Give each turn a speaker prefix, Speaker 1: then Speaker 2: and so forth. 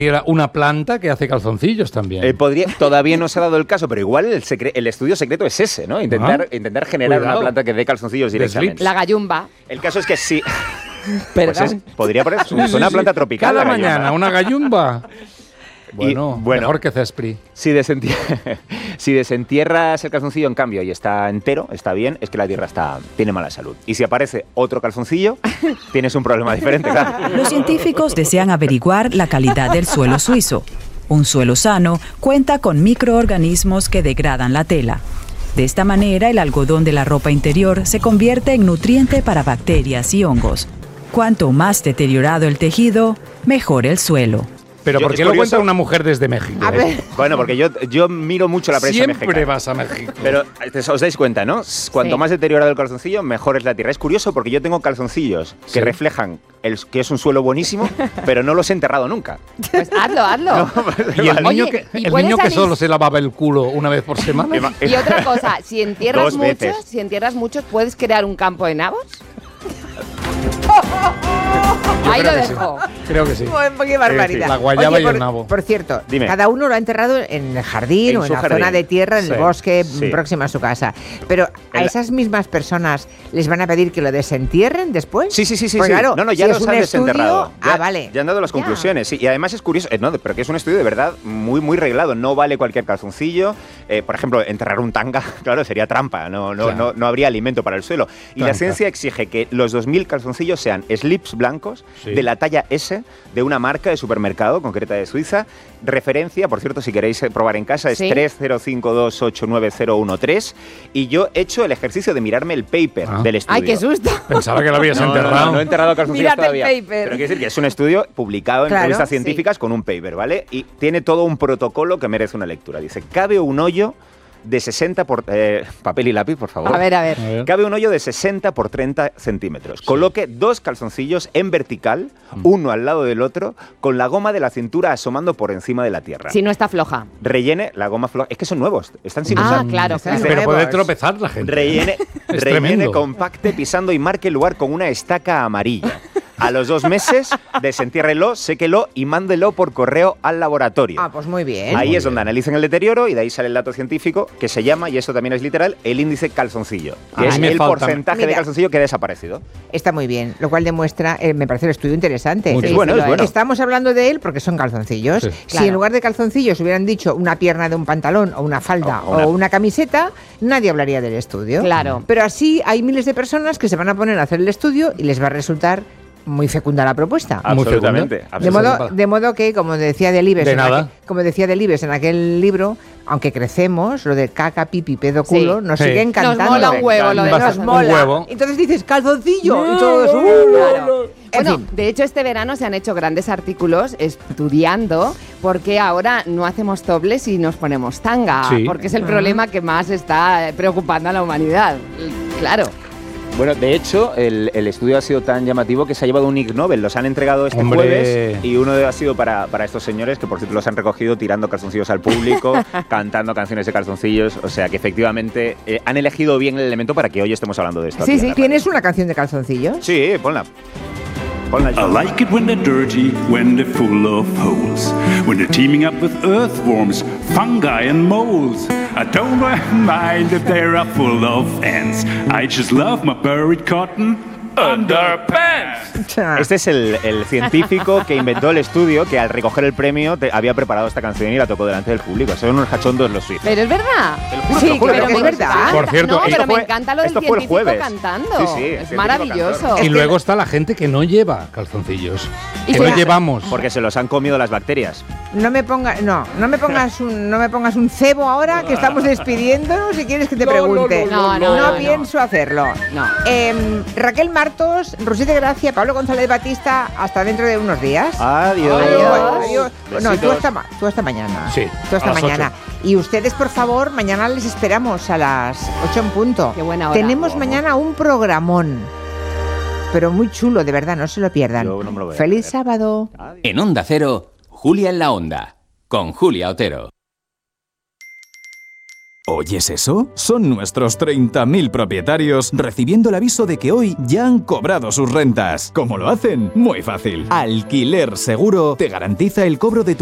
Speaker 1: Era una planta que hace calzoncillos también.
Speaker 2: Todavía no se ha dado el caso, pero igual el estudio secreto es ese, ¿no? Intentar generar una planta que dé calzoncillos directamente.
Speaker 3: La gallumba.
Speaker 2: El caso es que sí.
Speaker 3: Pues
Speaker 2: podría parecer una planta tropical.
Speaker 1: Cada mañana una gallumba. Bueno, mejor que céspri.
Speaker 2: Si desentierras el calzoncillo, en cambio, y está entero, está bien, es que la tierra tiene mala salud. Y si aparece otro calzoncillo, tienes un problema diferente, claro.
Speaker 4: Los científicos desean averiguar la calidad del suelo suizo. Un suelo sano cuenta con microorganismos que degradan la tela. De esta manera, el algodón de la ropa interior se convierte en nutriente para bacterias y hongos. Cuanto más deteriorado el tejido, mejor el suelo.
Speaker 1: Pero ¿por qué lo cuenta una mujer desde México?
Speaker 2: Bueno, porque yo miro mucho la prensa mexicana.
Speaker 1: Siempre vas a México.
Speaker 2: Pero os dais cuenta, ¿no? Cuanto más deteriorado el calzoncillo, mejor es la tierra. Es curioso porque yo tengo calzoncillos que reflejan que es un suelo buenísimo, pero no los he enterrado nunca.
Speaker 3: Pues hazlo.
Speaker 1: Y el niño, que solo se lavaba el culo una vez por semana.
Speaker 3: Y otra cosa, si entierras muchos, ¿puedes crear un campo de nabos? Ahí lo dejo.
Speaker 1: Creo que sí.
Speaker 5: Qué barbaridad.
Speaker 1: La guayaba y el nabo.
Speaker 5: Por cierto,
Speaker 2: Dime.
Speaker 5: Cada uno lo ha enterrado en el jardín o en la zona de tierra, en el bosque próximo a su casa. Pero a esas mismas personas les van a pedir que lo desentierren después.
Speaker 2: Sí.
Speaker 5: Pues claro,
Speaker 2: No, ya los han desenterrado.
Speaker 5: Vale.
Speaker 2: Ya han dado las conclusiones. Sí. Y además es curioso, pero que es un estudio de verdad muy, muy reglado. No vale cualquier calzoncillo. Por ejemplo, enterrar un tanga, claro, sería trampa. No habría alimento para el suelo. Y la ciencia exige que los 2000 calzoncillos sean slips blancos de la talla S de una marca de supermercado concreta de Suiza. Referencia, por cierto, si queréis probar en casa, es 3052890113. Y yo he hecho el ejercicio de mirarme el paper del estudio.
Speaker 3: ¡Ay, qué susto!
Speaker 1: Pensaba que lo habías enterrado.
Speaker 2: No he enterrado calzoncillos todavía.
Speaker 3: El paper.
Speaker 2: Pero quiero decir que es un estudio publicado en revistas científicas con un paper, ¿vale? Y tiene todo un protocolo que merece una lectura. Dice, cabe un hoyo de 60 por... papel y lápiz, por favor.
Speaker 3: A ver.
Speaker 2: Cabe un hoyo de 60 por 30 centímetros. Coloque 2 calzoncillos en vertical, uno al lado del otro, con la goma de la cintura asomando por encima de la tierra.
Speaker 3: Si no está floja.
Speaker 2: Rellene la goma floja. Es que son nuevos, están sin usar.
Speaker 3: Claro.
Speaker 1: Pero puede tropezar la gente.
Speaker 2: Rellene, compacte, pisando y marque el lugar con una estaca amarilla. A los 2 meses, desentiérrelo, séquelo y mándelo por correo al laboratorio.
Speaker 5: Pues muy bien.
Speaker 2: Ahí es donde analizan el deterioro y de ahí sale el dato científico que se llama, y esto también es literal, el índice calzoncillo, que es el porcentaje de calzoncillo que ha desaparecido.
Speaker 5: Está muy bien, lo cual demuestra, me parece el estudio interesante.
Speaker 2: Es bueno.
Speaker 5: Estamos hablando de él porque son calzoncillos. Si en lugar de calzoncillos hubieran dicho una pierna de un pantalón o una falda o una camiseta, nadie hablaría del estudio.
Speaker 3: Claro.
Speaker 5: Pero así hay miles de personas que se van a poner a hacer el estudio y les va a resultar muy fecunda la propuesta.
Speaker 2: Absolutamente.
Speaker 5: De modo que, como decía Delibes en aquel libro, aunque crecemos, lo de caca, pipi, pedo, culo, nos sigue encantando.
Speaker 3: Nos mola un huevo, lo de
Speaker 5: nos mola.
Speaker 1: Un huevo.
Speaker 5: Entonces dices, calzoncillo, y todos...
Speaker 3: Claro. Bueno,
Speaker 5: fin.
Speaker 3: de hecho, este verano se han hecho grandes artículos estudiando por qué ahora no hacemos topless y nos ponemos tanga, porque es el problema que más está preocupando a la humanidad. Claro.
Speaker 2: Bueno, de hecho, el estudio ha sido tan llamativo que se ha llevado un Ig Nobel. Los han entregado este jueves y uno ha sido para estos señores que, por cierto, los han recogido tirando calzoncillos al público, cantando canciones de calzoncillos. O sea, que efectivamente han elegido bien el elemento para que hoy estemos hablando de esto.
Speaker 5: Sí. ¿Tienes una canción de calzoncillos?
Speaker 2: Sí, ponla.
Speaker 6: I like it when they're dirty, when they're full of holes, when they're teaming up with earthworms, fungi and moles. I don't mind if they're full of ants. I just love my buried cotton underpants.
Speaker 2: Este es el científico que inventó el estudio que al recoger el premio había preparado esta canción y la tocó delante del público. Son unos cachondos los suizos.
Speaker 3: Pero es verdad.
Speaker 5: Te lo juro, pero es verdad.
Speaker 1: Por cierto,
Speaker 3: no, pero me encanta lo del científico cantando.
Speaker 2: Sí,
Speaker 3: es maravilloso.
Speaker 1: Y luego está la gente que no lleva calzoncillos. Que no llevamos.
Speaker 2: Porque se los han comido las bacterias.
Speaker 5: No me pongas un cebo ahora que estamos despidiéndonos si quieres que te pregunte. No pienso hacerlo.
Speaker 3: No.
Speaker 5: Raquel Martos, Rusite Gracia, Pablo González Batista, hasta dentro de unos días.
Speaker 2: Adiós.
Speaker 5: No, tú hasta mañana.
Speaker 1: Sí.
Speaker 5: Tú hasta mañana. Y ustedes, por favor, mañana les esperamos a las 8 en punto.
Speaker 3: Qué buena hora.
Speaker 5: Tenemos mañana un programón. Pero muy chulo, de verdad, no se lo pierdan.
Speaker 2: Yo no me lo voy a
Speaker 5: ¡Feliz
Speaker 2: perder.
Speaker 5: sábado!
Speaker 7: En Onda Cero, Julia en la Onda, con Julia Otero. ¿Oyes eso? Son nuestros 30.000 propietarios recibiendo el aviso de que hoy ya han cobrado sus rentas. ¿Cómo lo hacen? Muy fácil. Alquiler Seguro te garantiza el cobro de tu